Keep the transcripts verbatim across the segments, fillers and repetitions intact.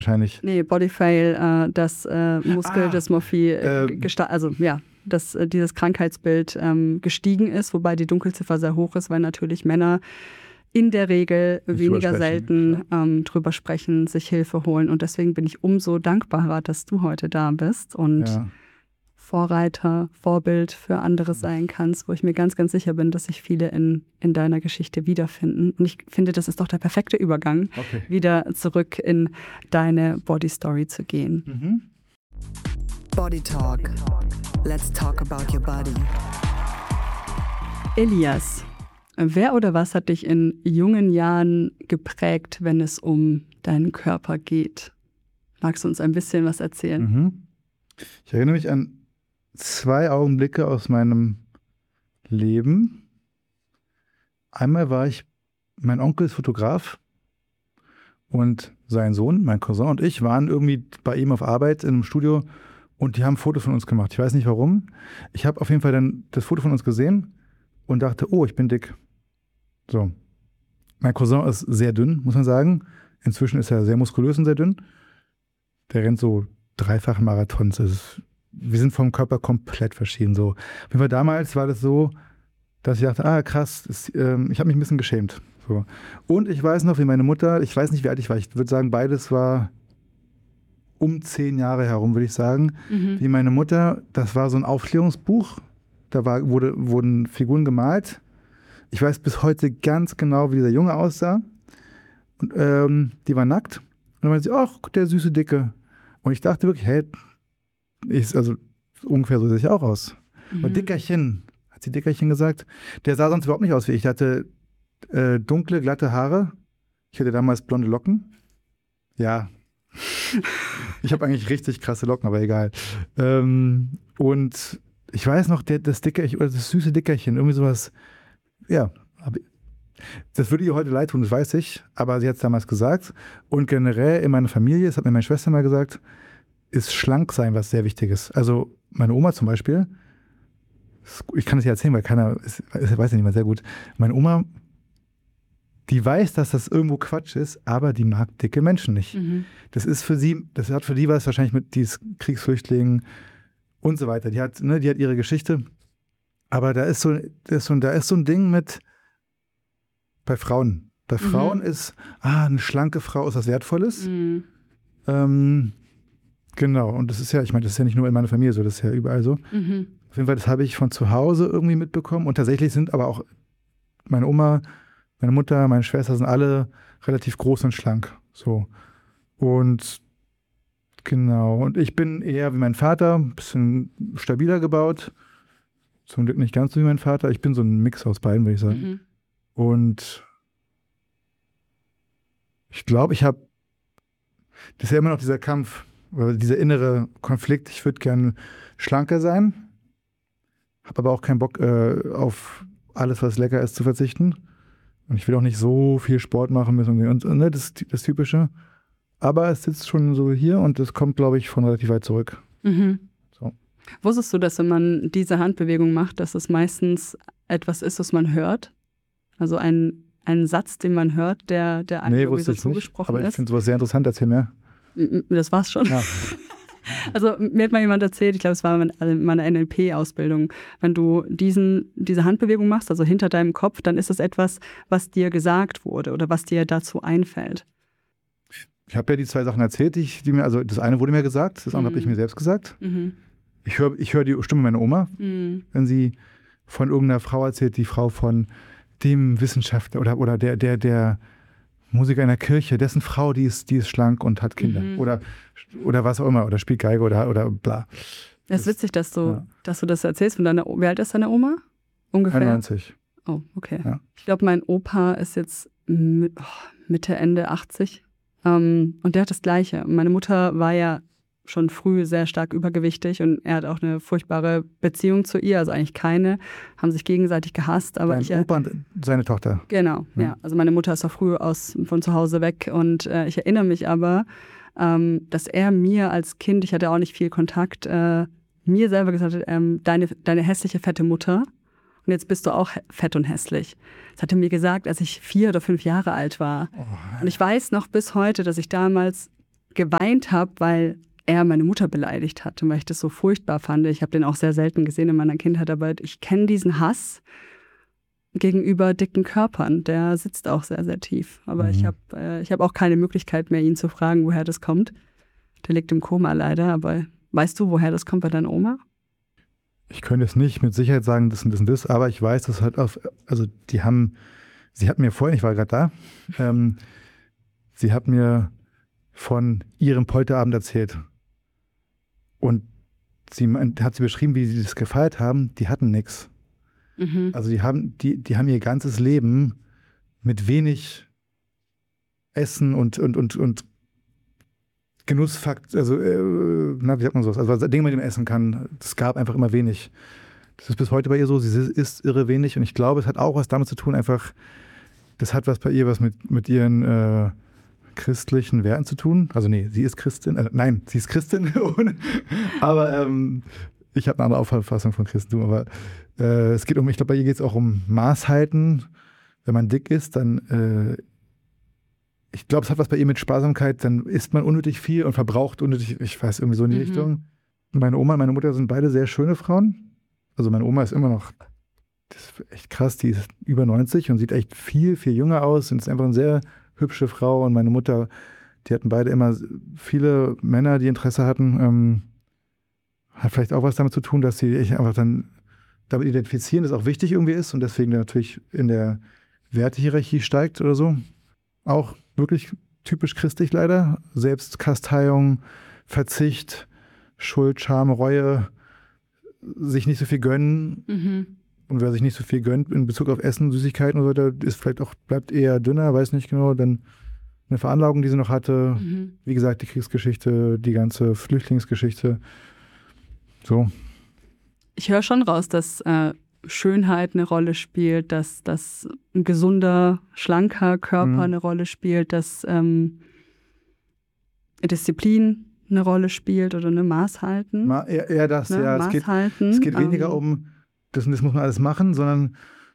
wahrscheinlich. Nee, Bodyfail, äh, das äh, Muskeldysmorphie, Ah, äh, gesta- also ja, dass äh, dieses Krankheitsbild ähm, gestiegen ist, wobei die Dunkelziffer sehr hoch ist, weil natürlich Männer in der Regel Nicht weniger drüber sprechen, selten ähm, drüber sprechen, sich Hilfe holen. Und deswegen bin ich umso dankbarer, dass du heute da bist und Ja. Vorreiter, Vorbild für andere sein kannst, wo ich mir ganz, ganz sicher bin, dass sich viele in, in deiner Geschichte wiederfinden. Und ich finde, das ist doch der perfekte Übergang, Okay. wieder zurück in deine Body Story zu gehen. Mhm. Body Talk. Let's talk about your body. Elias, wer oder was hat dich in jungen Jahren geprägt, wenn es um deinen Körper geht? Magst du uns ein bisschen was erzählen? Mhm. Ich erinnere mich an zwei Augenblicke aus meinem Leben. Einmal war ich, mein Onkel ist Fotograf und sein Sohn, mein Cousin und ich waren irgendwie bei ihm auf Arbeit in einem Studio und die haben Fotos von uns gemacht. Ich weiß nicht warum. Ich habe auf jeden Fall dann das Foto von uns gesehen und dachte, oh, ich bin dick. So. Mein Cousin ist sehr dünn, muss man sagen. Inzwischen ist er sehr muskulös und sehr dünn. Der rennt so dreifache Marathons. Das ist, wir sind vom Körper komplett verschieden. So. Auf jeden Fall damals war das so, dass ich dachte, ah krass, das, ähm, ich habe mich ein bisschen geschämt. So. Und ich weiß noch, wie meine Mutter, ich weiß nicht, wie alt ich war, ich würde sagen, beides war um zehn Jahre herum, würde ich sagen. Mhm. Wie meine Mutter, das war so ein Aufklärungsbuch, da war, wurde, wurden Figuren gemalt. Ich weiß bis heute ganz genau, wie dieser Junge aussah. Und, ähm, die war nackt. Und dann meinte sie, ach, der süße Dicke. Und ich dachte wirklich, hey, ich, also ungefähr so sehe ich auch aus. Mhm. Und Dickerchen, hat sie Dickerchen gesagt, der sah sonst überhaupt nicht aus wie ich. Der hatte äh, dunkle, glatte Haare. Ich hatte damals blonde Locken. Ja. Ich habe eigentlich richtig krasse Locken, aber egal. Ähm, und ich weiß noch, der, das Dickerchen, oder das süße Dickerchen, irgendwie sowas, ja, hab ich, das würde ihr heute leid tun, das weiß ich, aber sie hat es damals gesagt. Und generell in meiner Familie, das hat mir meine Schwester mal gesagt, ist schlank sein was sehr Wichtiges. Also meine Oma zum Beispiel, ich kann das ja erzählen, weil keiner, es weiß ja niemand sehr gut. Meine Oma, die weiß, dass das irgendwo Quatsch ist, aber die mag dicke Menschen nicht. Mhm. Das ist für sie, das hat für die was wahrscheinlich mit diesen Kriegsflüchtlingen und so weiter. Die hat, ne, die hat ihre Geschichte. Aber da ist so, da ist so, da ist so ein Ding mit bei Frauen. Bei Frauen Mhm. ist, ah, eine schlanke Frau ist was Wertvolles. Mhm. Ähm, genau. Und das ist ja, ich meine, das ist ja nicht nur in meiner Familie so, das ist ja überall so. Mhm. Auf jeden Fall, das habe ich von zu Hause irgendwie mitbekommen. Und tatsächlich sind aber auch meine Oma, meine Mutter, meine Schwester sind alle relativ groß und schlank. So. Und genau. Und ich bin eher wie mein Vater, ein bisschen stabiler gebaut. Zum Glück nicht ganz so wie mein Vater. Ich bin so ein Mix aus beiden, würde ich sagen. Mhm. Und ich glaube, ich habe, das ist ja immer noch dieser Kampf, oder dieser innere Konflikt. Ich würde gern schlanker sein, habe aber auch keinen Bock äh, auf alles, was lecker ist, zu verzichten. Und ich will auch nicht so viel Sport machen müssen. Und, und ne, das, das Typische. Aber es sitzt schon so hier und es kommt, glaube ich, von relativ weit zurück. Mhm. So. Wusstest du, dass wenn man diese Handbewegung macht, dass es meistens etwas ist, was man hört? Also ein, ein Satz, den man hört, der, der einem Nee, irgendwie wusste so ich nicht. zugesprochen Aber ich ist? finde sowas sehr interessant. Erzähl mehr. M- Das war's schon. Ja. Also mir hat mal jemand erzählt, ich glaube, es war in meiner N L P-Ausbildung, wenn du diesen, diese Handbewegung machst, also hinter deinem Kopf, dann ist das etwas, was dir gesagt wurde oder was dir dazu einfällt. Ich habe ja die zwei Sachen erzählt, die, ich, die mir, also das eine wurde mir gesagt, das andere Mhm. habe ich mir selbst gesagt. Mhm. Ich höre ich hör die Stimme meiner Oma, Mhm. wenn sie von irgendeiner Frau erzählt, die Frau von dem Wissenschaftler oder, oder der, der, der Musiker in der Kirche, dessen Frau, die ist, die ist schlank und hat Kinder. Mhm. Oder, oder was auch immer, oder spielt Geige oder, oder bla. Das ist witzig, dass du, ja. dass du das erzählst von deiner, wie alt ist deine Oma? Ungefähr? einundneunzig. Oh, okay. Ja. Ich glaube, mein Opa ist jetzt mit, oh, Mitte, Ende achtzig. Ähm, und der hat das Gleiche. Meine Mutter war ja schon früh sehr stark übergewichtig und er hat auch eine furchtbare Beziehung zu ihr, also eigentlich keine, haben sich gegenseitig gehasst. Aber Dein ich, Opa und seine Tochter. Genau, ja. Ja. Also meine Mutter ist auch früh aus, von zu Hause weg und äh, ich erinnere mich aber, ähm, dass er mir als Kind, ich hatte auch nicht viel Kontakt, äh, mir selber gesagt hat, ähm, deine, deine hässliche, fette Mutter. Und jetzt bist du auch fett und hässlich. Das hat er mir gesagt, als ich vier oder fünf Jahre alt war. Oh. Und ich weiß noch bis heute, dass ich damals geweint habe, weil er meine Mutter beleidigt hat und weil ich das so furchtbar fand. Ich habe den auch sehr selten gesehen in meiner Kindheit, aber ich kenne diesen Hass gegenüber dicken Körpern. Der sitzt auch sehr, sehr tief. Aber mhm. ich habe äh, ich hab auch keine Möglichkeit mehr, ihn zu fragen, woher das kommt. Der liegt im Koma leider, aber weißt du, woher das kommt bei deiner Oma? Ich könnte es nicht mit Sicherheit sagen, das und das und das, aber ich weiß, dass halt auf, also die haben, sie hat mir vorhin, ich war gerade da, ähm, sie hat mir von ihrem Polterabend erzählt. Und sie hat sie beschrieben, wie sie das gefeiert haben, die hatten nichts. Mhm. Also die haben, die, die haben ihr ganzes Leben mit wenig Essen und, und, und, und Genussfakt, also, äh, na, wie sagt man sowas? Also, Dinge, mit dem man essen kann, es gab einfach immer wenig. Das ist bis heute bei ihr so, sie isst irre wenig und ich glaube, es hat auch was damit zu tun, einfach, das hat was bei ihr, was mit, mit ihren äh, christlichen Werten zu tun. Also, nee, sie ist Christin, äh, nein, sie ist Christin, aber ähm, ich habe eine andere Auffassung von Christentum, aber äh, es geht um, ich glaube, bei ihr geht es auch um Maßhalten. Wenn man dick ist, dann äh, ich glaube, es hat was bei ihr mit Sparsamkeit, dann isst man unnötig viel und verbraucht unnötig, ich weiß, irgendwie so in die mhm. Richtung. Meine Oma und meine Mutter sind beide sehr schöne Frauen. Also meine Oma ist immer noch, das ist echt krass, die ist über neunzig und sieht echt viel, viel jünger aus und ist einfach eine sehr hübsche Frau. Und meine Mutter, die hatten beide immer viele Männer, die Interesse hatten. Ähm, hat vielleicht auch was damit zu tun, dass sie sich einfach dann damit identifizieren, das auch wichtig irgendwie ist und deswegen natürlich in der Wertehierarchie steigt oder so. Auch wirklich typisch christlich leider. Selbstkasteiung, Verzicht, Schuld, Scham, Reue, sich nicht so viel gönnen. Mhm. Und wer sich nicht so viel gönnt in Bezug auf Essen, Süßigkeiten und so weiter, ist vielleicht auch, bleibt eher dünner, weiß nicht genau. Dann eine Veranlagung, die sie noch hatte. Mhm. Wie gesagt, die Kriegsgeschichte, die ganze Flüchtlingsgeschichte. So. Ich höre schon raus, dass äh, Schönheit eine Rolle spielt, dass, dass ein gesunder, schlanker Körper mhm. eine Rolle spielt, dass ähm, Disziplin eine Rolle spielt oder eine Maß halten. Ma, eher, eher das, ne? ja. Maß es geht, halten. Es geht weniger ähm, um, das, das muss man alles machen, sondern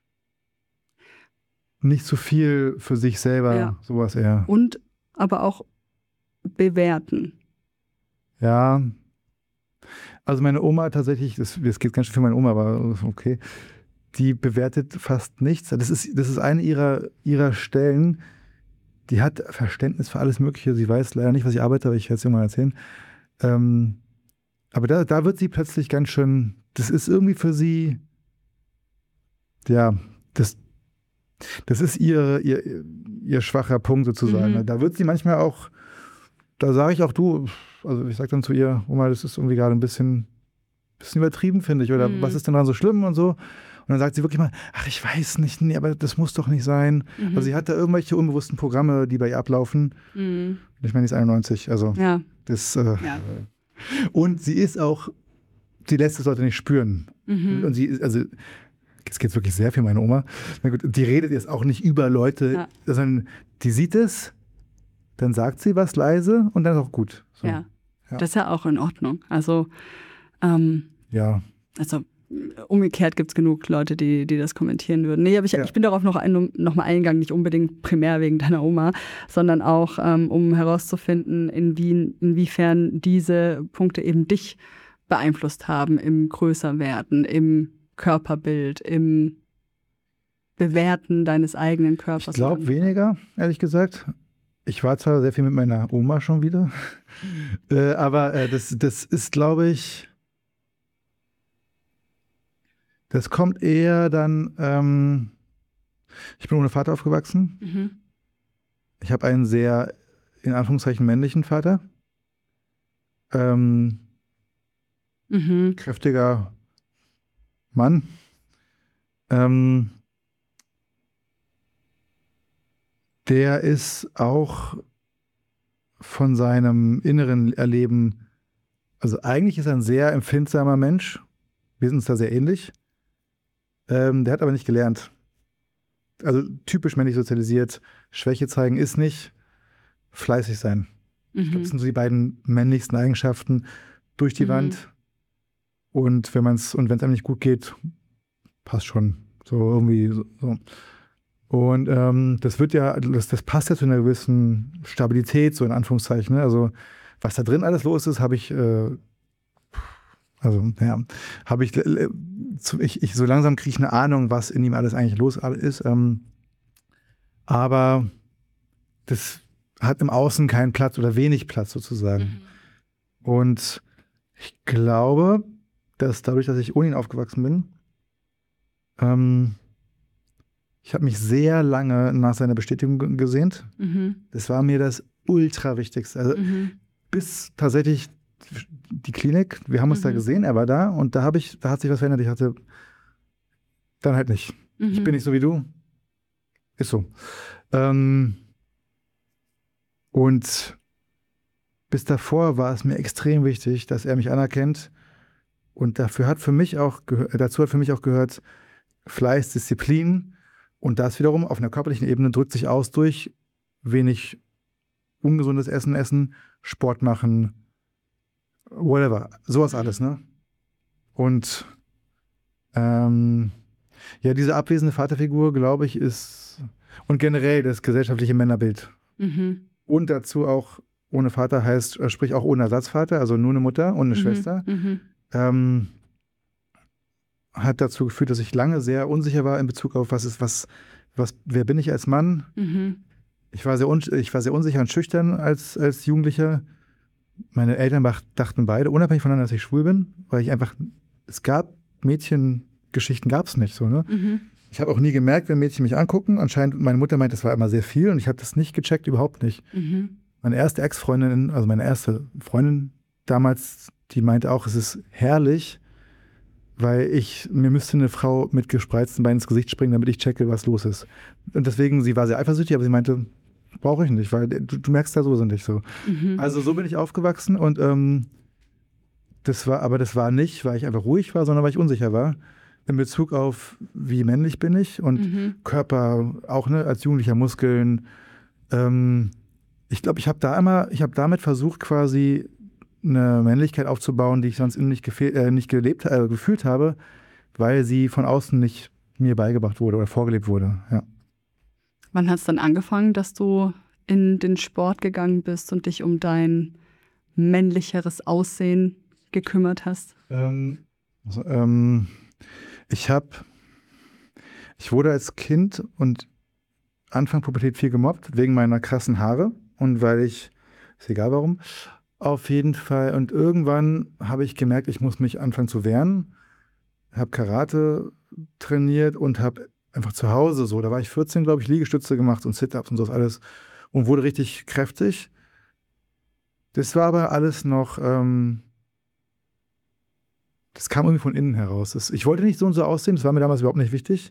nicht zu viel für sich selber, ja. sowas eher. Und aber auch bewerten. Ja. Also meine Oma tatsächlich, das, das geht ganz schön für meine Oma, aber okay, die bewertet fast nichts. Das ist, das ist eine ihrer, ihrer Stellen, die hat Verständnis für alles Mögliche. Sie weiß leider nicht, was ich arbeite, aber ich werde es ihr mal erzählen. Ähm, aber da, da wird sie plötzlich ganz schön, das ist irgendwie für sie, ja, das, das ist ihr, ihr, ihr schwacher Punkt sozusagen. Mhm. Da wird sie manchmal auch, da sage ich auch, du, also ich sage dann zu ihr, Oma, das ist irgendwie gerade ein bisschen, bisschen übertrieben, finde ich. Oder mhm. was ist denn dran so schlimm und so. Und dann sagt sie wirklich mal, ach, ich weiß nicht, nee, aber das muss doch nicht sein. Mhm. Also sie hat da irgendwelche unbewussten Programme, die bei ihr ablaufen. Mhm. Ich meine, die ist einundneunzig, also ja. das. Äh, ja. Und sie ist auch, sie lässt es Leute nicht spüren. Mhm. Und sie, also jetzt geht es wirklich sehr für meine Oma. Na gut, die redet jetzt auch nicht über Leute, ja. sondern die sieht es, dann sagt sie was leise und dann ist auch gut. So. Ja. ja, das ist ja auch in Ordnung. Also, ähm, ja. Also, umgekehrt gibt es genug Leute, die, die das kommentieren würden. Nee, aber ich, ja. ich bin darauf noch, ein, noch mal eingegangen, nicht unbedingt primär wegen deiner Oma, sondern auch, ähm, um herauszufinden, inwie, inwiefern diese Punkte eben dich beeinflusst haben im Größerwerden, im Körperbild, im Bewerten deines eigenen Körpers. Ich glaube weniger, ehrlich gesagt. Ich war zwar sehr viel mit meiner Oma schon wieder, äh, aber äh, das, das ist, glaube ich, das kommt eher dann, ähm, ich bin ohne Vater aufgewachsen. Mhm. Ich habe einen sehr, in Anführungszeichen, männlichen Vater. Ähm, mhm. Kräftiger Mann. Ähm, der ist auch von seinem inneren Erleben, also eigentlich ist er ein sehr empfindsamer Mensch. Wir sind uns da sehr ähnlich. Ähm, der hat aber nicht gelernt. Also typisch männlich sozialisiert. Schwäche zeigen ist nicht. Fleißig sein. Mhm. Ich glaube, das sind so die beiden männlichsten Eigenschaften. Durch die mhm. Wand. Und wenn man es, und wenn es einem nicht gut geht, passt schon. So irgendwie so. so. Und ähm, das wird ja, das, das passt ja zu einer gewissen Stabilität, so in Anführungszeichen. Ne? Also was da drin alles los ist, habe ich, äh, also ja, habe ich, äh, zu, ich, ich, so langsam kriege ich eine Ahnung, was in ihm alles eigentlich los ist. Ähm, aber das hat im Außen keinen Platz oder wenig Platz sozusagen. Mhm. Und ich glaube, dass dadurch, dass ich ohne ihn aufgewachsen bin, ähm, ich habe mich sehr lange nach seiner Bestätigung g- gesehnt. Mhm. Das war mir das ultra Wichtigste. Also mhm. bis tatsächlich die Klinik, wir haben uns mhm. da gesehen, er war da und da habe ich, da hat sich was verändert. Ich hatte dann halt nicht. Mhm. Ich bin nicht so wie du. Ist so. Ähm, und bis davor war es mir extrem wichtig, dass er mich anerkennt. Und dafür hat für mich auch gehör- dazu hat für mich auch gehört Fleiß, Disziplin. Und das wiederum auf einer körperlichen Ebene drückt sich aus durch wenig ungesundes Essen essen, Sport machen, whatever. Sowas alles, ne? Und ähm, ja, diese abwesende Vaterfigur, glaube ich, ist und generell das gesellschaftliche Männerbild. Mhm. Und dazu auch ohne Vater heißt, äh, sprich auch ohne Ersatzvater, also nur eine Mutter und eine mhm. Schwester. Mhm. Ähm, hat dazu geführt, dass ich lange sehr unsicher war in Bezug auf, was ist, was, was, wer bin ich als Mann? Mhm. Ich war sehr, un, ich war sehr unsicher und schüchtern als, als Jugendlicher. Meine Eltern dachten beide, unabhängig voneinander, dass ich schwul bin, weil ich einfach, es gab Mädchengeschichten, gab es nicht so, ne? Mhm. Ich habe auch nie gemerkt, wenn Mädchen mich angucken. Anscheinend, meine Mutter meint, das war immer sehr viel und ich habe das nicht gecheckt, überhaupt nicht. Mhm. Meine erste Ex-Freundin, also meine erste Freundin damals, die meinte auch, es ist herrlich, weil ich, mir müsste eine Frau mit gespreizten Beinen ins Gesicht springen, damit ich checke, was los ist. Und deswegen, sie war sehr eifersüchtig, aber sie meinte, brauche ich nicht, weil du, du merkst da so sind nicht so. Mhm. Also so bin ich aufgewachsen und ähm, das war, aber das war nicht, weil ich einfach ruhig war, sondern weil ich unsicher war in Bezug auf, wie männlich bin ich und mhm. Körper, auch ne, als Jugendlicher Muskeln. Ähm, ich glaube, ich habe da immer, ich habe damit versucht, quasi eine Männlichkeit aufzubauen, die ich sonst nicht, gefehl, äh, nicht gelebt, äh, gefühlt habe, weil sie von außen nicht mir beigebracht wurde oder vorgelebt wurde. Ja. Wann hat es dann angefangen, dass du in den Sport gegangen bist und dich um dein männlicheres Aussehen gekümmert hast? Ähm, also, ähm, ich habe, ich wurde als Kind und Anfang Pubertät viel gemobbt, wegen meiner krassen Haare und weil ich, ist egal warum, auf jeden Fall. Und irgendwann habe ich gemerkt, ich muss mich anfangen zu wehren. Habe Karate trainiert und habe einfach zu Hause so, da war ich vierzehn, glaube ich, Liegestütze gemacht und Sit-Ups und so alles und wurde richtig kräftig. Das war aber alles noch, ähm, das kam irgendwie von innen heraus. Das, ich wollte nicht so und so aussehen, das war mir damals überhaupt nicht wichtig.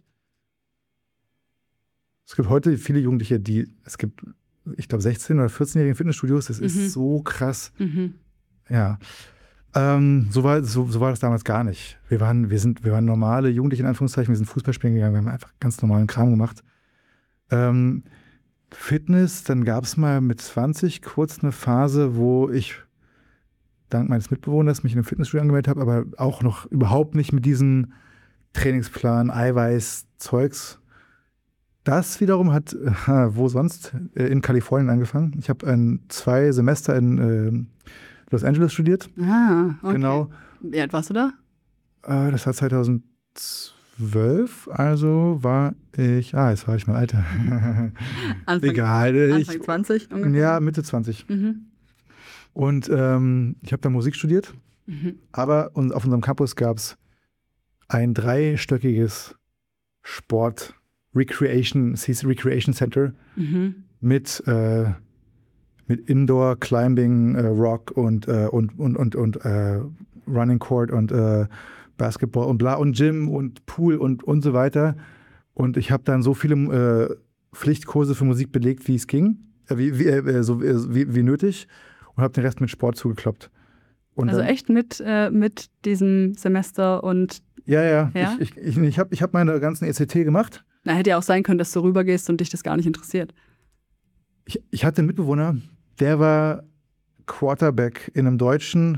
Es gibt heute viele Jugendliche, die, es gibt, ich glaube, sechzehn- oder vierzehnjährige Fitnessstudios, das mhm. ist so krass. Mhm. Ja. Ähm, so, war, so, so war das damals gar nicht. Wir waren, wir sind, wir waren normale Jugendliche, in Anführungszeichen, wir sind Fußball spielen gegangen, wir haben einfach ganz normalen Kram gemacht. Ähm, Fitness, dann gab es mal mit zwanzig kurz eine Phase, wo ich dank meines Mitbewohners mich in einem Fitnessstudio angemeldet habe, aber auch noch überhaupt nicht mit diesem Trainingsplan, Eiweiß, Zeugs. Das wiederum hat, äh, wo sonst, äh, in Kalifornien angefangen. Ich habe ein, zwei Semester in äh, Los Angeles studiert. Ah, okay. Genau. Wie alt warst du da? Äh, das war zweitausendzwölf, also war ich, ah, jetzt war ich mal alter. Anfang, Egal. Anfang ich, zwanzig ungefähr? Ja, Mitte zwanzig. Mhm. Und ähm, ich habe da Musik studiert, mhm. aber und auf unserem Campus gab es ein dreistöckiges Sport- Recreation, es hieß Recreation Center, mhm. mit, äh, mit Indoor, Climbing, äh, Rock und, äh, und, und, und, und äh, Running Court und äh, Basketball und bla und Gym und Pool und, und so weiter. Und ich habe dann so viele äh, Pflichtkurse für Musik belegt, wie es ging, äh, wie, wie, äh, so, äh, wie, wie nötig und habe den Rest mit Sport zugekloppt. Und also dann, echt mit, äh, mit diesem Semester und... Ja, ja. ja? Ich, ich, ich habe ich hab meine ganzen E C T gemacht. Na, hätte ja auch sein können, dass du rübergehst und dich das gar nicht interessiert. Ich, ich hatte einen Mitbewohner, der war Quarterback in einem deutschen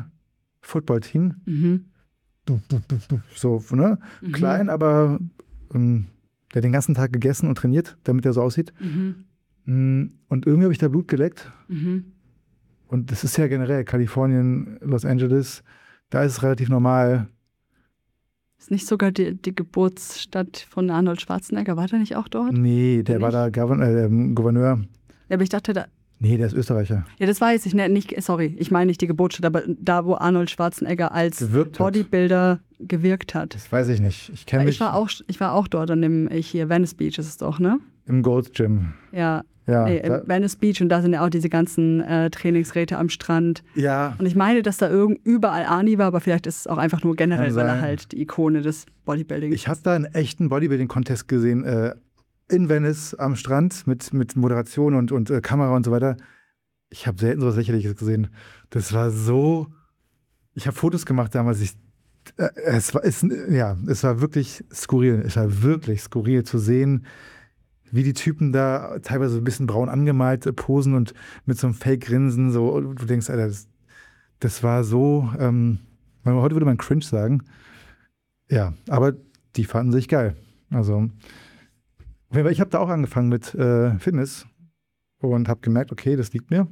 Footballteam. Mhm. So, ne? Mhm. Klein, aber ähm, Der hat den ganzen Tag gegessen und trainiert, damit er so aussieht. Mhm. Und irgendwie habe ich da Blut geleckt. Mhm. Und das ist ja generell Kalifornien, Los Angeles, da ist es relativ normal. Ist nicht sogar die, die Geburtsstadt von Arnold Schwarzenegger? War der nicht auch dort? Nee, der Nicht? war da Gouverneur, äh, Gouverneur. Ja, aber ich dachte, da. Nee, der ist Österreicher. Ja, das weiß ich. Ne, nicht, sorry, ich meine nicht die Geburtsstadt, aber da, wo Arnold Schwarzenegger als Gewirkt hat. Bodybuilder gewirkt hat. Das weiß ich nicht. Ich kenne Weil mich Ich war, auch, ich war auch dort an dem, äh, hier, Venice Beach ist es doch, ne? im Gold Gym. Ja, Ja, nee, da, im Venice Beach und da sind ja auch diese ganzen äh, Trainingsgeräte am Strand. ja, Und ich meine, dass da irgend, überall Arnie war, aber vielleicht ist es auch einfach nur generell, Kann weil er sein. halt die Ikone des Bodybuildings ich habe da einen echten Bodybuilding-Contest gesehen, äh, in Venice am Strand mit, mit Moderation und, und äh, Kamera und so weiter. Ich habe selten sowas Lächerliches gesehen. Das war so. Ich habe Fotos gemacht damals. Ich, äh, es, war, es, ja, es war wirklich skurril. Es war wirklich skurril zu sehen, wie die Typen da teilweise so ein bisschen braun angemalt äh, posen und mit so einem Fake-Grinsen. So, und du denkst, Alter, das, das war so. Ähm, heute würde man cringe sagen. Ja, aber die fanden sich geil. Also, ich habe da auch angefangen mit äh, Fitness. Und habe gemerkt, okay, das liegt mir.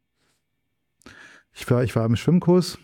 Ich war, ich war im Schwimmkurs.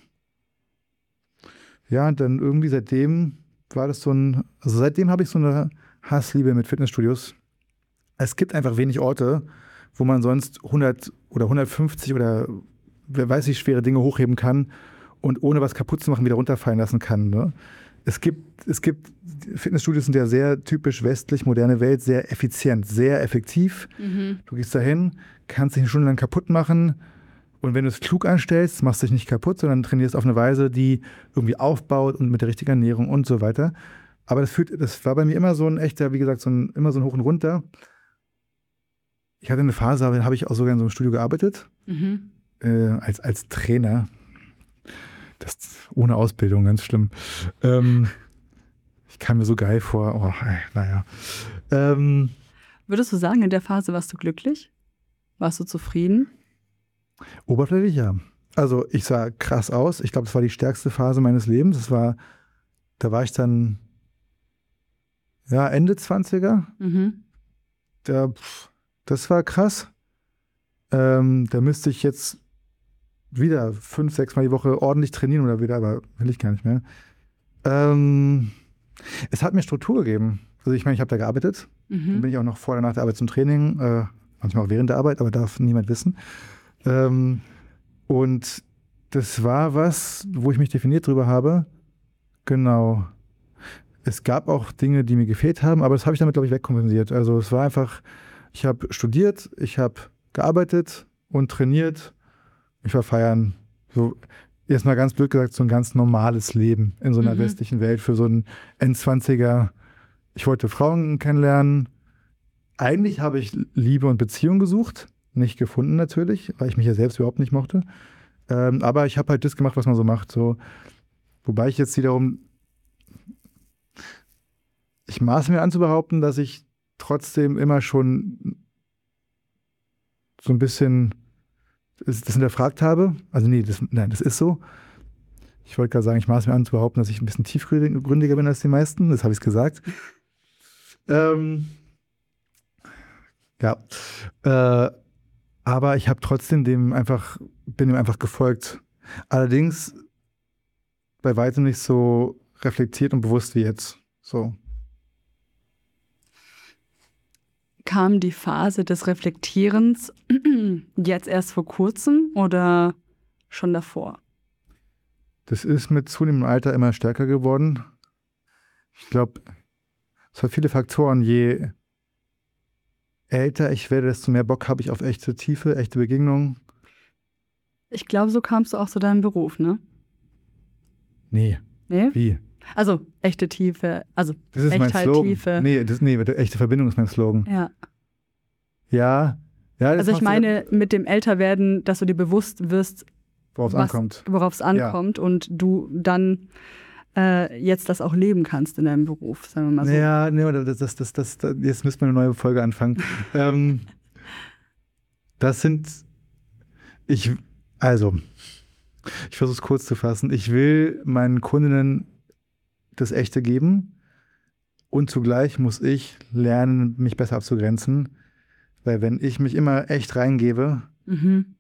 Ja, und dann irgendwie seitdem war das so ein, also seitdem habe ich so eine Hassliebe mit Fitnessstudios. Es gibt einfach wenig Orte, wo man sonst hundert oder hundertfünfzig oder wer weiß wie schwere Dinge hochheben kann und ohne was kaputt zu machen wieder runterfallen lassen kann. Ne? Es gibt, es gibt, Fitnessstudios sind ja sehr typisch westlich, moderne Welt, sehr effizient, sehr effektiv. Mhm. Du gehst dahin, kannst dich eine Stunde lang kaputt machen und wenn du es klug anstellst, machst du dich nicht kaputt, sondern trainierst auf eine Weise, die irgendwie aufbaut und mit der richtigen Ernährung und so weiter. Aber das, führt, das war bei mir immer so ein echter, wie gesagt, so ein, immer so ein Hoch und Runter. Ich hatte eine Phase, da habe ich auch sogar in so einem Studio gearbeitet, Mhm. äh, als, als Trainer. Das ohne Ausbildung, ganz schlimm. Ähm, ich kam mir so geil vor. Oh, naja. Ähm, Würdest du sagen, in der Phase warst du glücklich? Warst du zufrieden? oberflächlich, ja. Also ich sah krass aus. Ich glaube, das war die stärkste Phase meines Lebens. Das war, da war ich dann ja, Ende zwanziger. Mhm. Da, pff, das war krass. Ähm, da müsste ich jetzt wieder fünf, sechs Mal die Woche ordentlich trainieren oder wieder, aber will ich gar nicht mehr. Ähm, es hat mir Struktur gegeben. Also ich meine, ich habe da gearbeitet. Dann Mhm. bin ich auch noch vor oder nach der Arbeit zum Training, äh, manchmal auch während der Arbeit, aber darf niemand wissen. Ähm, und das war was, wo ich mich definiert drüber habe. Genau. Es gab auch Dinge, die mir gefehlt haben, aber das habe ich damit, glaube ich, wegkompensiert. Also es war einfach, ich habe studiert, ich habe gearbeitet und trainiert. Ich war feiern. So, erstmal ganz blöd gesagt, so ein ganz normales Leben in so einer Mhm. westlichen Welt für so einen Endzwanziger. Ich wollte Frauen kennenlernen. Eigentlich habe ich Liebe und Beziehung gesucht. Nicht gefunden natürlich, weil ich mich ja selbst überhaupt nicht mochte. Ähm, aber ich habe halt das gemacht, was man so macht. So. Wobei ich jetzt wiederum, ich maße mir an zu behaupten, dass ich trotzdem immer schon so ein bisschen das hinterfragt habe. Also nee, das, nein, das ist so. Ich wollte gerade sagen, ich maße mir an zu behaupten, dass ich ein bisschen tiefgründiger bin als die meisten. Das habe ich gesagt. Ähm, ja. Äh, aber ich habe trotzdem dem einfach, bin dem einfach gefolgt. Allerdings bei weitem nicht so reflektiert und bewusst wie jetzt. So. Kam die Phase des Reflektierens jetzt erst vor kurzem oder schon davor? Das ist mit zunehmendem Alter immer stärker geworden. Ich glaube, es hat viele Faktoren. Je älter ich werde, desto mehr Bock habe ich auf echte Tiefe, echte Begegnungen. Ich glaube, so kamst du auch zu deinem Beruf, ne? Nee, Nee? wie? Also echte Tiefe, also Das ist mein Echtheit, Slogan. Tiefe. Nee, das, nee, echte Verbindung ist mein Slogan. Ja. Ja. ja das Also ich machst du- meine, mit dem Älterwerden, dass du dir bewusst wirst, worauf es was- ankommt. worauf es ankommt und du dann äh, jetzt das auch leben kannst in deinem Beruf, sagen wir mal so. Ja, nee, das, das, das, das, das, jetzt müssen wir eine neue Folge anfangen. ähm, das sind, ich, also, ich versuche es kurz zu fassen. Ich will meinen Kundinnen das Echte geben Und zugleich muss ich lernen, mich besser abzugrenzen. Weil wenn ich mich immer echt reingebe, Mhm.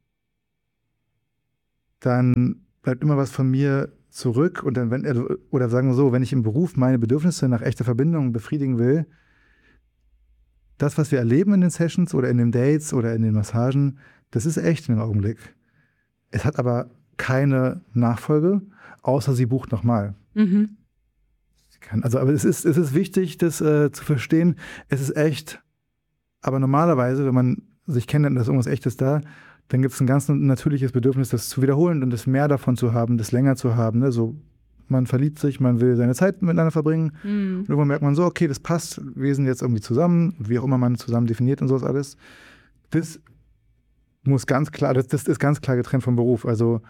dann bleibt immer was von mir zurück. Und dann, wenn, oder sagen wir so, wenn ich im Beruf meine Bedürfnisse nach echter Verbindung befriedigen will, das, was wir erleben in den Sessions oder in den Dates oder in den Massagen, das ist echt in dem Augenblick. Es hat aber keine Nachfolge, außer sie bucht nochmal. Mhm. Also, aber es ist, es ist wichtig, das äh, zu verstehen. Es ist echt. Aber normalerweise, wenn man sich kennt und da ist irgendwas Echtes da, dann gibt es ein ganz natürliches Bedürfnis, das zu wiederholen und das mehr davon zu haben, das länger zu haben. Ne? So, man verliebt sich, man will seine Zeit miteinander verbringen. Mhm. Und irgendwann merkt man so, okay, das passt, wir sind jetzt irgendwie zusammen, wie auch immer man zusammen definiert und sowas alles. Das muss ganz klar, das, das ist ganz klar getrennt vom Beruf. Also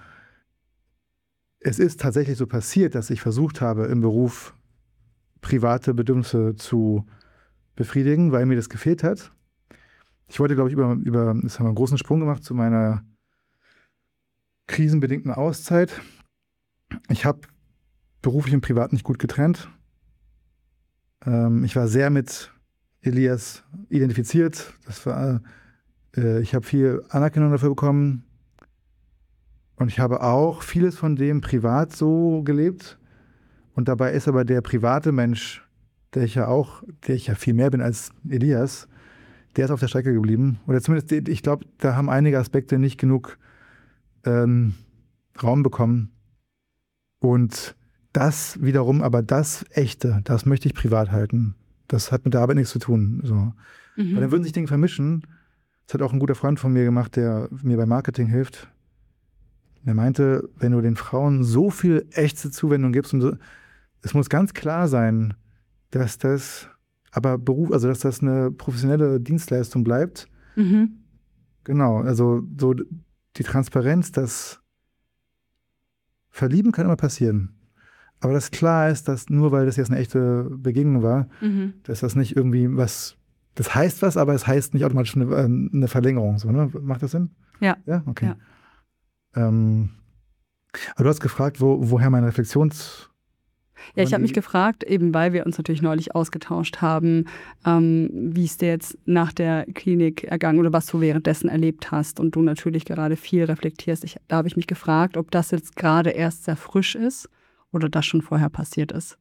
es ist tatsächlich so passiert, dass ich versucht habe, im Beruf private Bedürfnisse zu befriedigen, weil mir das gefehlt hat. Ich wollte, glaube ich, über, über, das haben wir einen großen Sprung gemacht zu meiner krisenbedingten Auszeit. Ich habe beruflich und privat nicht gut getrennt. Ähm, ich war sehr mit Elias identifiziert. Das war, äh, ich habe viel Anerkennung dafür bekommen. Und ich habe auch vieles von dem privat so gelebt. Und dabei ist aber der private Mensch, der ich ja auch, der ich ja viel mehr bin als Elias, der ist auf der Strecke geblieben. Oder zumindest, ich glaube, da haben einige Aspekte nicht genug ähm, Raum bekommen. Und das wiederum, aber das Echte, das möchte ich privat halten. Das hat mit der Arbeit nichts zu tun. So. Mhm. Weil dann würden sich Dinge vermischen. Das hat auch ein guter Freund von mir gemacht, der mir beim Marketing hilft. Er meinte, wenn du den Frauen so viel echte Zuwendung gibst, und so, es muss ganz klar sein, dass das aber Beruf, also dass das eine professionelle Dienstleistung bleibt. Mhm. Genau, also so die Transparenz, das Verlieben kann immer passieren. Aber das klar ist, dass nur weil das jetzt eine echte Begegnung war, Mhm. dass das nicht irgendwie was, das heißt was, aber es heißt nicht automatisch eine, eine Verlängerung. So, ne? Macht das Sinn? Ja. Ja, okay. Ja. Ähm, aber du hast gefragt, wo, woher meine Reflexions... Ja, ich habe die- mich gefragt, eben weil wir uns natürlich neulich ausgetauscht haben, ähm, wie es dir jetzt nach der Klinik ergangen oder was du währenddessen erlebt hast und du natürlich gerade viel reflektierst. Ich, da habe ich mich gefragt, ob das jetzt gerade erst sehr frisch ist oder das schon vorher passiert ist.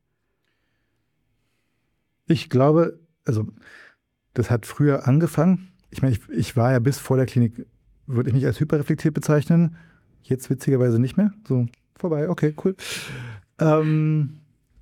Ich glaube, also das hat früher angefangen. Ich meine, ich, ich war ja bis vor der Klinik, würde ich mich als hyperreflektiert bezeichnen. Jetzt witzigerweise nicht mehr. So, vorbei, okay, cool. Ähm,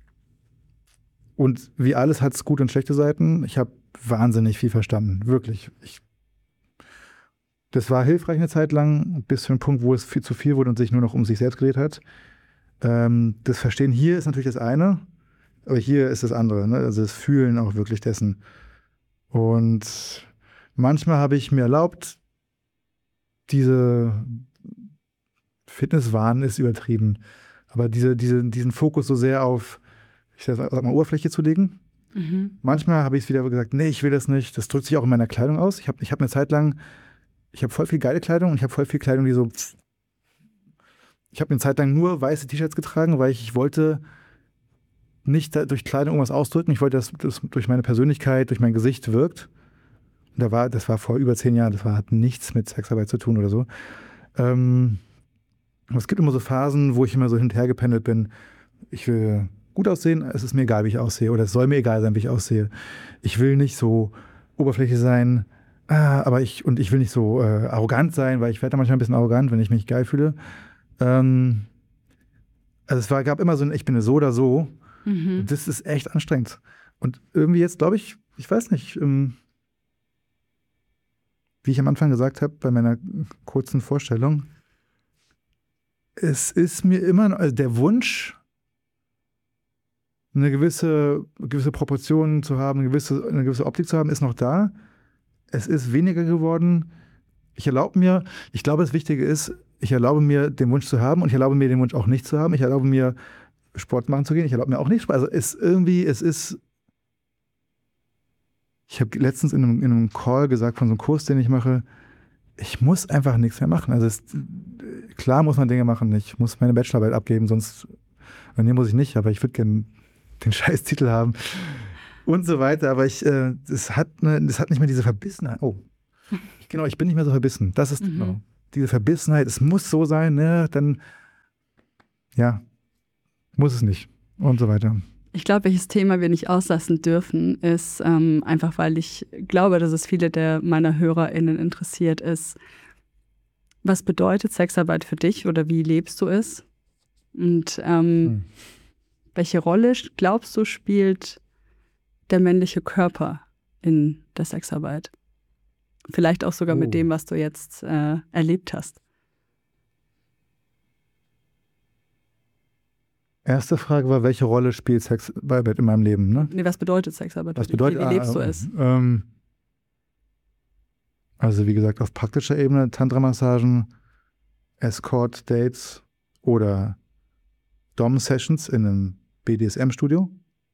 und wie alles hat es gute und schlechte Seiten. Ich habe wahnsinnig viel verstanden, wirklich. Ich, das war hilfreich eine Zeit lang, bis zu dem Punkt, wo es viel zu viel wurde und sich nur noch um sich selbst gedreht hat. Ähm, das Verstehen hier ist natürlich das eine, aber hier ist das andere, ne? Also das Fühlen auch wirklich dessen. Und manchmal habe ich mir erlaubt, diese Fitnesswahn ist übertrieben, aber diese, diese, diesen Fokus so sehr auf, ich sag mal, Oberfläche zu legen. Mhm. Manchmal habe ich es wieder gesagt, nee, ich will das nicht. Das drückt sich auch in meiner Kleidung aus. Ich habe ich hab eine Zeit lang, ich habe voll viel geile Kleidung und ich habe voll viel Kleidung, die so, ich habe eine Zeit lang nur weiße T-Shirts getragen, weil ich, ich wollte nicht da, durch Kleidung irgendwas ausdrücken. Ich wollte, dass das durch meine Persönlichkeit, durch mein Gesicht wirkt. Und da war, das war vor über zehn Jahren, das war, hat nichts mit Sexarbeit zu tun oder so. Ähm, es gibt immer so Phasen, wo ich immer so hin und her gependelt bin. Ich will gut aussehen, es ist mir egal, wie ich aussehe. Oder es soll mir egal sein, wie ich aussehe. Ich will nicht so oberflächlich sein, ah, aber ich, und ich will nicht so äh, arrogant sein, weil ich werde da manchmal ein bisschen arrogant, wenn ich mich geil fühle. Ähm, also es war, gab immer so ein, ich bin so oder so. Mhm. Und das ist echt anstrengend. Und irgendwie jetzt, glaube ich, ich weiß nicht, ähm, wie ich am Anfang gesagt habe, bei meiner kurzen Vorstellung, es ist mir immer, also der Wunsch, eine gewisse, gewisse Proportion zu haben, eine gewisse, eine gewisse Optik zu haben, ist noch da. Es ist weniger geworden. Ich erlaube mir, ich glaube, das Wichtige ist, ich erlaube mir, den Wunsch zu haben und ich erlaube mir, den Wunsch auch nicht zu haben. Ich erlaube mir, Sport machen zu gehen. Ich erlaube mir auch nicht Sport. Also es ist irgendwie, es ist, ich habe letztens in einem, in einem Call gesagt von so einem Kurs, den ich mache, ich muss einfach nichts mehr machen. Also es, klar muss man Dinge machen. Ich muss meine Bachelorarbeit abgeben, sonst, nee, muss ich nicht, aber ich würde gerne den scheiß Titel haben. und so weiter. Aber ich, äh, das hat, eine, das hat nicht mehr diese Verbissenheit. Oh, genau, ich bin nicht mehr so verbissen. Das ist, Mhm. genau, diese Verbissenheit. Es muss so sein, ne? Dann, ja, muss es nicht und so weiter. Ich glaube, welches Thema wir nicht auslassen dürfen, ist ähm, einfach, weil ich glaube, dass es viele der meiner HörerInnen interessiert ist, was bedeutet Sexarbeit für dich oder wie lebst du es? Und ähm, Hm. welche Rolle, glaubst du, spielt der männliche Körper in der Sexarbeit? Vielleicht auch sogar Oh. mit dem, was du jetzt äh, erlebt hast. Erste Frage war, welche Rolle spielt Sexarbeit in meinem Leben? Ne? Nee, was bedeutet Sexarbeit für Was dich? bedeutet, Wie, wie lebst du ah, es? Ähm, also wie gesagt, auf praktischer Ebene Tantra-Massagen, Escort-Dates oder Dom-Sessions in einem B D S M-Studio.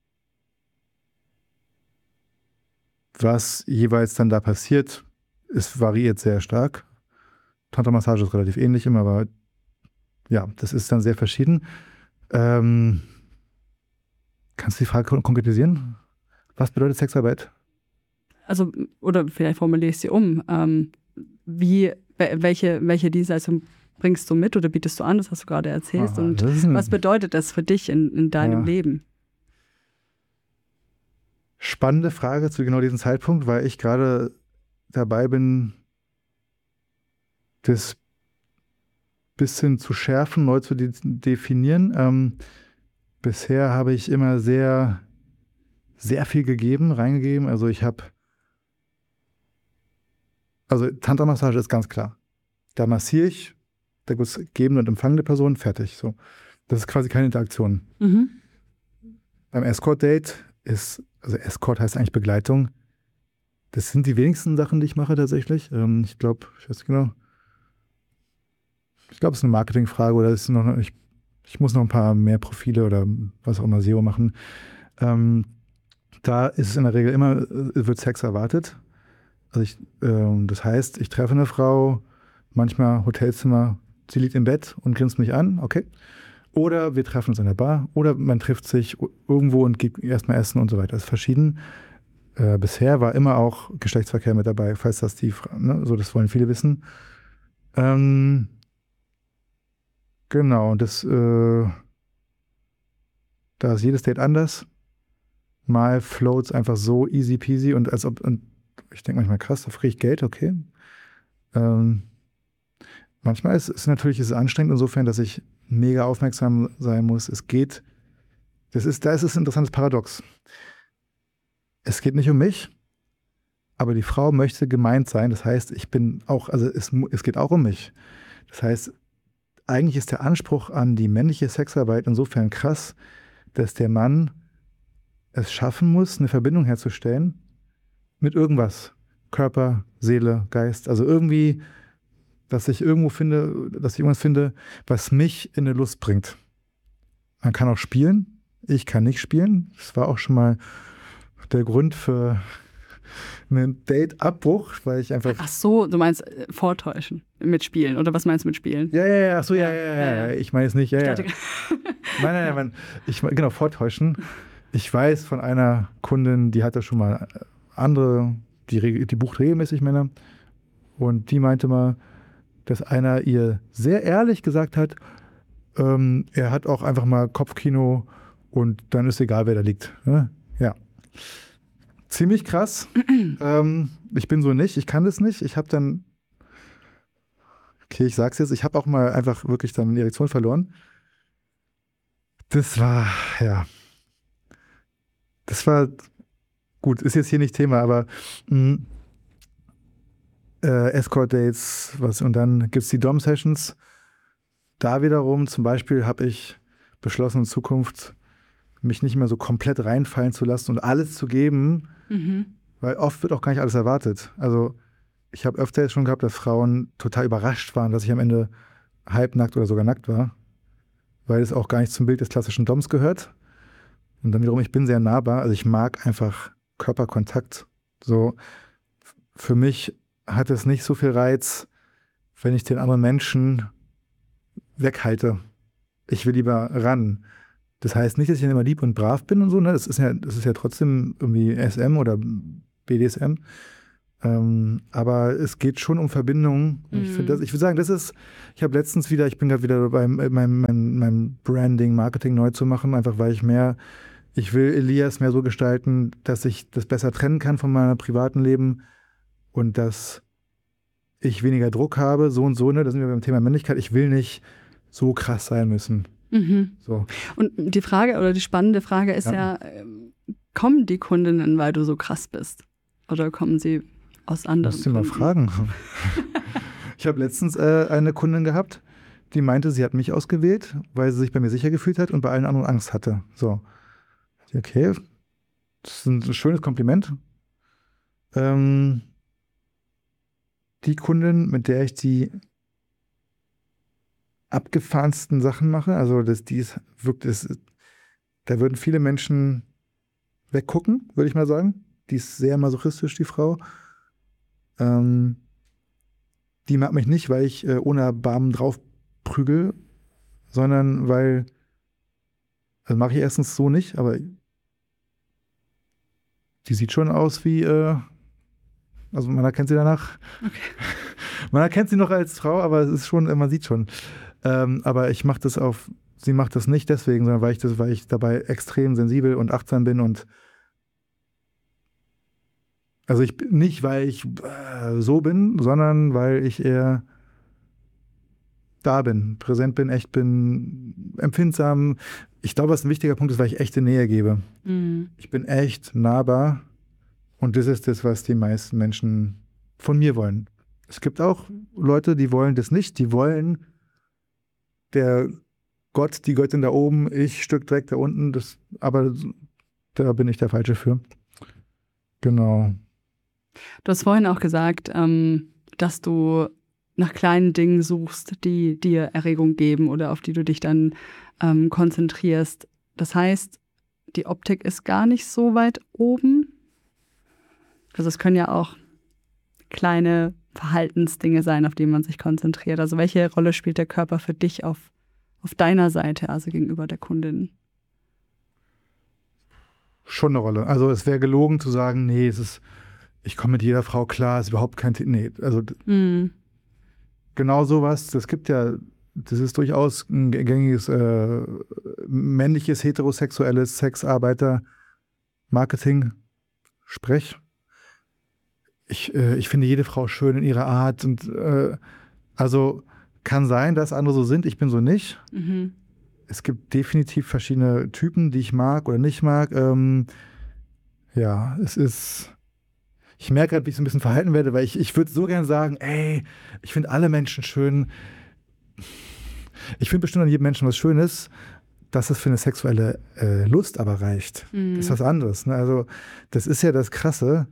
Was jeweils dann da passiert, es variiert sehr stark. Tantra-Massage ist relativ ähnlich immer, aber ja, das ist dann sehr verschieden. Ähm, kannst du die Frage kon- konkretisieren? Was bedeutet Sexarbeit? Also, oder vielleicht formuliere ich sie um. Ähm, wie, wel- welche, welche Dienstleistung bringst du mit oder bietest du an? Das hast du gerade erzählt. Ah, Und das ist ein- was bedeutet das für dich in, in deinem Ja. Leben? Spannende Frage zu genau diesem Zeitpunkt, weil ich gerade dabei bin, das bisschen zu schärfen, neu zu de definieren. Ähm, bisher habe ich immer sehr, sehr viel gegeben, reingegeben. Also ich habe, also Tantra-Massage ist ganz klar. Da massiere ich, da gibt es gebende und empfangende Person, fertig. So. Das ist quasi keine Interaktion. Mhm. Beim Escort-Date ist, also Escort heißt eigentlich Begleitung. Das sind die wenigsten Sachen, die ich mache tatsächlich. Ähm, ich glaube, ich weiß nicht genau. Ich glaube, es ist eine Marketingfrage oder ist noch, ich, ich muss noch ein paar mehr Profile oder was auch immer S E O machen. Ähm, da ist es in der Regel immer, äh, wird Sex erwartet. Also ich, ähm, das heißt, ich treffe eine Frau, manchmal Hotelzimmer, sie liegt im Bett und grinst mich an, okay. Oder wir treffen uns in der Bar oder man trifft sich irgendwo und geht erstmal essen und so weiter. Das ist verschieden. Äh, bisher war immer auch Geschlechtsverkehr mit dabei, falls das die, Fra- ne, so das wollen viele wissen. Ähm, genau, und das, äh, da ist jedes Date anders. Mal floats einfach so easy peasy und als ob, und ich denke manchmal, krass, da kriege ich Geld, okay. Ähm, manchmal ist es natürlich ist es anstrengend insofern, dass ich mega aufmerksam sein muss. Es geht, das ist, da ist es ein interessantes Paradox. Es geht nicht um mich, aber die Frau möchte gemeint sein. Das heißt, ich bin auch, also es, mu- es geht auch um mich. Das heißt, eigentlich ist der Anspruch an die männliche Sexarbeit insofern krass, dass der Mann es schaffen muss, eine Verbindung herzustellen mit irgendwas. Körper, Seele, Geist. Also irgendwie, dass ich irgendwo finde, dass ich irgendwas finde, was mich in eine Lust bringt. Man kann auch spielen. Ich kann nicht spielen. Das war auch schon mal der Grund für einen Date-Abbruch, weil ich einfach. Ach so, du meinst äh, vortäuschen mit Spielen oder was meinst du mit Spielen? Ja, ja, ja, ach so, ja, Ja, ja, ja, ja, ja. ich meine es nicht, ja, Ich ja. dachte- Nein, nein, nein, man, ich, genau, vortäuschen. Ich weiß von einer Kundin, die hatte schon mal andere, die, reg- die bucht regelmäßig Männer. Und die meinte mal, dass einer ihr sehr ehrlich gesagt hat, ähm, er hat auch einfach mal Kopfkino und dann ist egal, wer da liegt. Ne? Ja. Ziemlich krass. ähm, ich bin so nicht, ich kann das nicht. Ich habe dann, okay, ich sag's jetzt, ich habe auch mal einfach wirklich dann eine Erektion verloren. Das war, ja. Das war, gut, ist jetzt hier nicht Thema, aber mh, äh, Escort-Dates, was, und dann gibt es die Dom-Sessions. Da wiederum zum Beispiel habe ich beschlossen, in Zukunft mich nicht mehr so komplett reinfallen zu lassen und alles zu geben, Mhm. weil oft wird auch gar nicht alles erwartet. Also ich habe öfter jetzt schon gehabt, dass Frauen total überrascht waren, dass ich am Ende halbnackt oder sogar nackt war, weil es auch gar nicht zum Bild des klassischen Doms gehört. Und dann wiederum, ich bin sehr nahbar, also ich mag einfach Körperkontakt. So, f- für mich hat es nicht so viel Reiz, wenn ich den anderen Menschen weghalte. Ich will lieber ran. Das heißt nicht, dass ich dann immer lieb und brav bin und so, ne? Das ist ja, das ist ja trotzdem irgendwie S M oder B D S M. Ähm, aber es geht schon um Verbindungen. Mhm. Ich finde das, ich würde sagen, das ist, ich habe letztens wieder, ich bin gerade wieder beim meinem, meinem, meinem Branding, Marketing neu zu machen, einfach weil ich mehr, ich will Elias mehr so gestalten, dass ich das besser trennen kann von meinem privaten Leben und dass ich weniger Druck habe, so und so, ne? Da sind wir beim Thema Männlichkeit. Ich will nicht so krass sein müssen. Mhm. So. Und die Frage oder die spannende Frage ist ja, ja kommen die Kundinnen, weil du so krass bist? Oder kommen sie aus anderen Musst du mal fragen. Ich habe letztens äh, eine Kundin gehabt, die meinte, sie hat mich ausgewählt, weil sie sich bei mir sicher gefühlt hat und bei allen anderen Angst hatte. So. Okay, das ist ein schönes Kompliment. Ähm, die Kundin, mit der ich die abgefahrensten Sachen mache, also das, die ist wirklich, das, da würden viele Menschen weggucken, würde ich mal sagen. Die ist sehr masochistisch, die Frau. Ähm, die mag mich nicht, weil ich äh, ohne Erbarmen drauf prügel, sondern weil, also mache ich erstens so nicht, aber die sieht schon aus wie, äh, also man erkennt sie danach. Okay. Man erkennt sie noch als Frau, aber es ist schon, man sieht schon. Ähm, aber ich mache das auf, sie macht das nicht deswegen, sondern weil ich das, weil ich dabei extrem sensibel und achtsam bin und also ich bin nicht, weil ich äh, so bin, sondern weil ich eher da bin, präsent bin, echt bin, empfindsam. Ich glaube, was ein wichtiger Punkt ist, weil ich echte Nähe gebe. Mhm. Ich bin echt nahbar und das ist das, was die meisten Menschen von mir wollen. Es gibt auch Leute, die wollen das nicht, die wollen der Gott, die Göttin da oben, ich Stück Dreck da unten, das, aber da bin ich der Falsche für. Genau. Du hast vorhin auch gesagt, ähm, dass du nach kleinen Dingen suchst, die dir Erregung geben oder auf die du dich dann ähm, konzentrierst. Das heißt, die Optik ist gar nicht so weit oben. Also es können ja auch kleine Verhaltensdinge sein, auf die man sich konzentriert. Also welche Rolle spielt der Körper für dich auf, auf deiner Seite, also gegenüber der Kundin? Schon eine Rolle. Also es wäre gelogen zu sagen, nee, es ist ich komme mit jeder Frau klar, ist überhaupt kein Thema. Nee, also mm. genau sowas, das gibt ja, das ist durchaus ein gängiges äh, männliches, heterosexuelles Sexarbeiter-Marketing-Sprech. Ich, äh, ich finde jede Frau schön in ihrer Art und äh, also kann sein, dass andere so sind, ich bin so nicht. Mhm. Es gibt definitiv verschiedene Typen, die ich mag oder nicht mag. Ähm, ja, es ist Ich merke gerade, wie ich so ein bisschen verhalten werde, weil ich, ich würde so gerne sagen, ey, ich finde alle Menschen schön. Ich finde bestimmt an jedem Menschen was Schönes, dass es für eine sexuelle äh, Lust aber reicht. Mhm. Das ist was anderes. Ne? Also das ist ja das Krasse,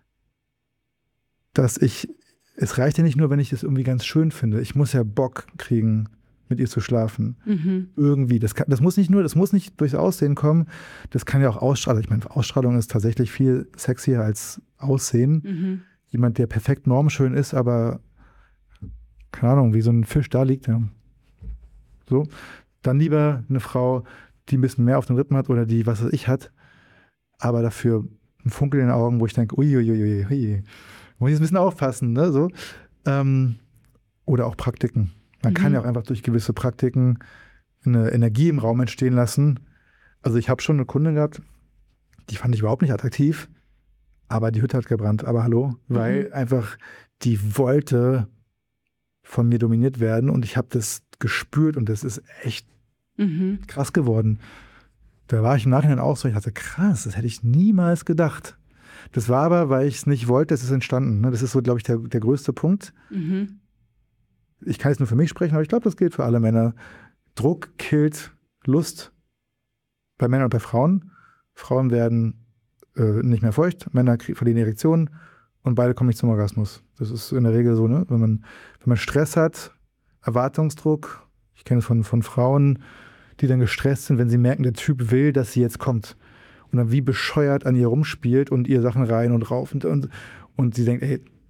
dass ich, es reicht ja nicht nur, wenn ich das irgendwie ganz schön finde. Ich muss ja Bock kriegen, mit ihr zu schlafen. Mhm. Irgendwie. Das, kann, das muss nicht nur, das muss nicht durchs Aussehen kommen. Das kann ja auch Ausstrahlung. Ich meine, Ausstrahlung ist tatsächlich viel sexier als Aussehen. Mhm. Jemand, der perfekt normschön ist, aber keine Ahnung, wie so ein Fisch da liegt. Ja. So. Dann lieber eine Frau, die ein bisschen mehr auf den Rippen hat oder die, was weiß ich, hat, aber dafür ein Funkel in den Augen, wo ich denke, uiuiui, ui, muss ich ein bisschen aufpassen, ne? So. Ähm, oder auch Praktiken. Man mhm. kann ja auch einfach durch gewisse Praktiken eine Energie im Raum entstehen lassen. Also ich habe schon eine Kundin gehabt, die fand ich überhaupt nicht attraktiv, aber die Hütte hat gebrannt. Aber hallo, mhm. weil einfach die wollte von mir dominiert werden und ich habe das gespürt und das ist echt mhm. krass geworden. Da war ich im Nachhinein auch so, ich dachte, krass, das hätte ich niemals gedacht. Das war aber, weil ich es nicht wollte, es ist entstanden. Ne? Das ist so, glaube ich, der, der größte Punkt. Mhm. Ich kann jetzt nur für mich sprechen, aber ich glaube, das gilt für alle Männer. Druck killt Lust bei Männern und bei Frauen. Frauen werden äh, nicht mehr feucht, Männer verlieren Erektionen und beide kommen nicht zum Orgasmus. Das ist in der Regel so, ne? Wenn man, wenn man Stress hat, Erwartungsdruck, ich kenne es von, von Frauen, die dann gestresst sind, wenn sie merken, der Typ will, dass sie jetzt kommt. Und dann wie bescheuert an ihr rumspielt und ihr Sachen rein und rauf und, und, und sie denkt, ey,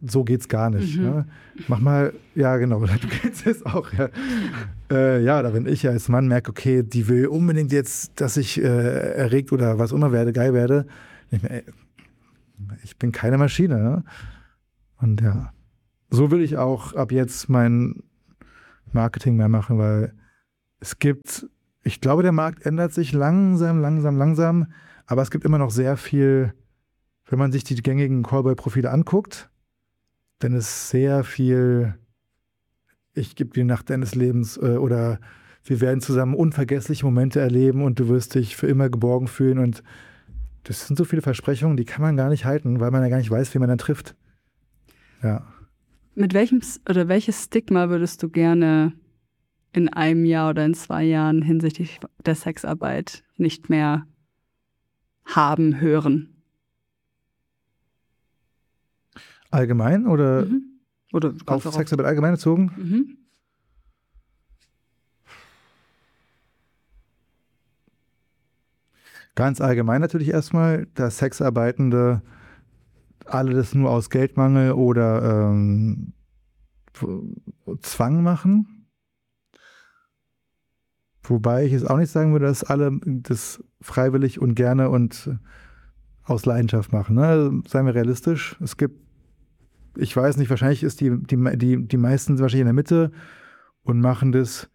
so geht's gar nicht. Mhm. Ne? Mach mal, ja genau, du kennst es auch, ja. Äh, ja, da wenn ich als Mann merke, okay, die will unbedingt jetzt, dass ich äh, erregt oder was immer werde, geil werde, ich, mir, ey, ich bin keine Maschine. Ne? Und ja, so will ich auch ab jetzt mein Marketing mehr machen, weil es gibt, ich glaube, der Markt ändert sich langsam, langsam, langsam, aber es gibt immer noch sehr viel, wenn man sich die gängigen Callboy-Profile anguckt, dann ist sehr viel, ich gebe dir die Nacht deines Lebens äh, oder wir werden zusammen unvergessliche Momente erleben und du wirst dich für immer geborgen fühlen und das sind so viele Versprechungen, die kann man gar nicht halten, weil man ja gar nicht weiß, wie man dann trifft. Ja. Mit welchem oder welches Stigma würdest du gerne in einem Jahr oder in zwei Jahren hinsichtlich der Sexarbeit nicht mehr haben, hören? Allgemein oder, Mhm. oder auf Sexarbeit allgemein bezogen? Mhm. Ganz allgemein natürlich erstmal, dass Sexarbeitende alle das nur aus Geldmangel oder ähm, Zwang machen. Wobei ich es auch nicht sagen würde, dass alle das freiwillig und gerne und aus Leidenschaft machen. Ne? Seien wir realistisch. Es gibt, ich weiß nicht, wahrscheinlich ist die, die, die, die meisten wahrscheinlich in der Mitte und machen das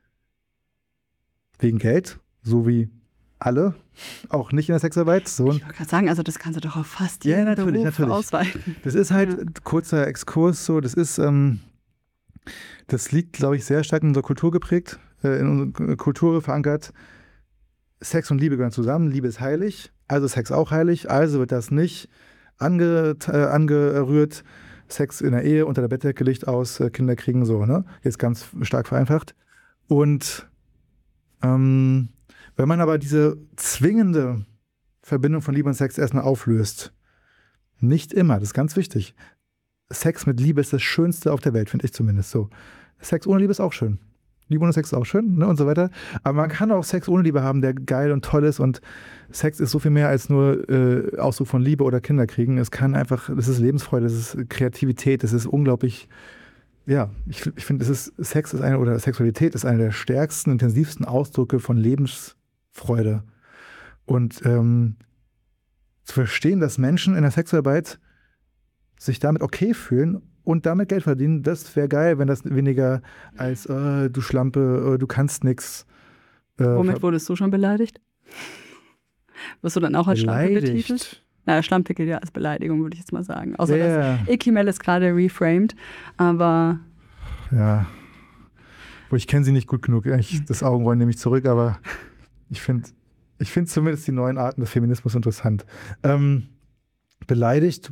wegen Geld, so wie alle, auch nicht in der Sexarbeit. So. Ich wollte gerade sagen, also das kannst du doch auf fast Ja, jeden natürlich, Beruf natürlich. ausweiten. Das ist halt, Ja. kurzer Exkurs, so, das ist, ähm, das liegt, glaube ich, sehr stark in unserer Kultur geprägt, äh, in unserer Kultur verankert. Sex und Liebe gehören zusammen, Liebe ist heilig, also Sex auch heilig, also wird das nicht ange, äh, angerührt, Sex in der Ehe, unter der Bettdecke, Licht aus, äh, Kinder kriegen, so, ne? Jetzt ganz stark vereinfacht. Und ähm, wenn man aber diese zwingende Verbindung von Liebe und Sex erstmal auflöst, nicht immer, das ist ganz wichtig. Sex mit Liebe ist das Schönste auf der Welt, finde ich zumindest so. Sex ohne Liebe ist auch schön. Liebe ohne Sex ist auch schön, ne, und so weiter. Aber man kann auch Sex ohne Liebe haben, der geil und toll ist. Und Sex ist so viel mehr als nur äh, Ausdruck von Liebe oder Kinder kriegen. Es kann einfach, das ist Lebensfreude, das ist Kreativität, das ist unglaublich, ja, ich, ich finde, das ist, Sex ist eine, oder Sexualität ist einer der stärksten, intensivsten Ausdrücke von Lebensfreude. Und ähm, zu verstehen, dass Menschen in der Sexarbeit sich damit okay fühlen und damit Geld verdienen, das wäre geil, wenn das weniger als äh, du Schlampe, äh, du kannst nix. Äh, Womit wurdest du schon beleidigt? Wirst du dann auch als Schlampe betitelt? beleidigt. Naja, Schlammpickel ja als Beleidigung, würde ich jetzt mal sagen. Außer Ja. dass Ikimel ist gerade reframed, aber Ja. Wo ich kenne sie nicht gut genug. Ich, das Augenrollen nehme ich zurück, aber ich finde ich find zumindest die neuen Arten des Feminismus interessant. Ähm, beleidigt.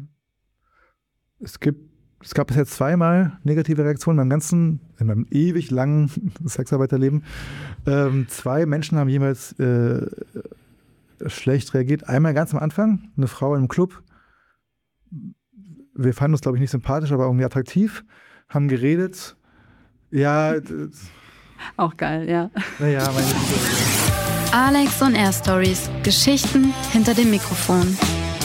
Es gibt, es gab bisher zweimal negative Reaktionen in meinem ganzen, in meinem ewig langen Sexarbeiterleben. Ähm, zwei Menschen haben jeweils äh, schlecht reagiert. Einmal ganz am Anfang, eine Frau im Club. Wir fanden uns, glaube ich, nicht sympathisch, aber irgendwie attraktiv. Haben geredet. Ja, d- auch geil, ja. naja, meine Güte. Alex on Air Stories. Geschichten hinter dem Mikrofon.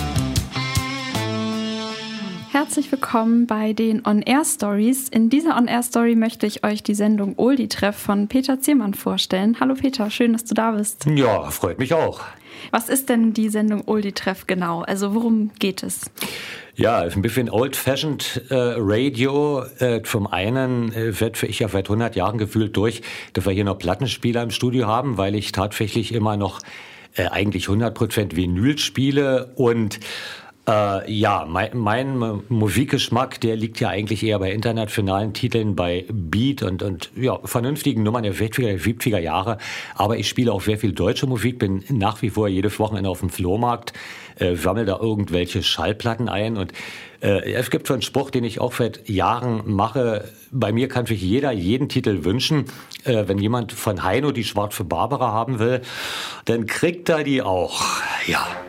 Herzlich willkommen bei den On Air Stories. In dieser On Air Story möchte ich euch die Sendung Oldie Treff von Peter Ziermann vorstellen. Hallo Peter, schön, dass du da bist. Ja, freut mich auch. Was ist denn die Sendung Oldie Treff genau? Also worum geht es? Ja, ein bisschen old-fashioned äh, Radio. Äh, zum einen äh, wird für ich ja seit hundert Jahren gefühlt durch, dass wir hier noch Plattenspieler im Studio haben, weil ich tatsächlich immer noch äh, eigentlich hundert Prozent Vinyl spiele und Äh, ja, mein, mein Musikgeschmack, der liegt ja eigentlich eher bei internationalen Titeln, bei Beat und, und ja, vernünftigen Nummern der sechziger, siebziger Jahre. Aber ich spiele auch sehr viel deutsche Musik, bin nach wie vor jedes Wochenende auf dem Flohmarkt, äh, sammle da irgendwelche Schallplatten ein. Und äh, es gibt so einen Spruch, den ich auch seit Jahren mache. Bei mir kann sich jeder jeden Titel wünschen. Äh, wenn jemand von Heino die Schwarze Barbara haben will, dann kriegt er die auch. Ja.